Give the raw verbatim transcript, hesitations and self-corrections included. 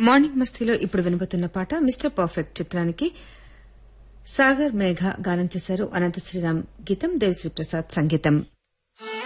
Morning మస్తీలో ఇప్పుడు వినబోతున్న పాట మిస్టర్ పర్ఫెక్ట్ చిత్రానికి సాగర్ మేఘ గానం చేశారు. అనంత శ్రీరామ్ గీతం, దేవిశ్రీ ప్రసాద్ సంగీతం.